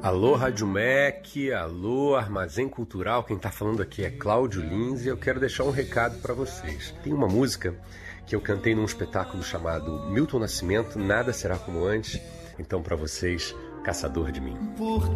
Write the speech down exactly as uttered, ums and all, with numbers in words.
Alô Rádio MEC, alô Armazém Cultural, quem tá falando aqui é Cláudio Lins e eu quero deixar um recado para vocês. Tem uma música que eu cantei num espetáculo chamado Milton Nascimento, Nada Será Como Antes, então para vocês, Caçador de Mim.